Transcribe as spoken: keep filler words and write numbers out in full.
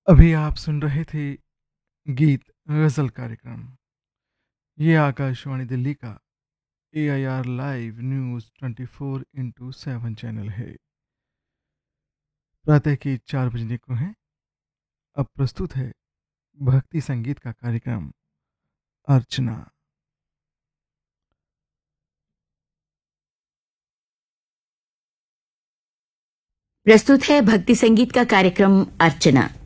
अभी आप सुन रहे थे गीत गजल कार्यक्रम। ये आकाशवाणी दिल्ली का ए I R live news twenty four into seven channel है। प्रातः के चार बजने को है। अब प्रस्तुत है भक्ति संगीत का कार्यक्रम अर्चना। प्रस्तुत है भक्ति संगीत का कार्यक्रम अर्चना।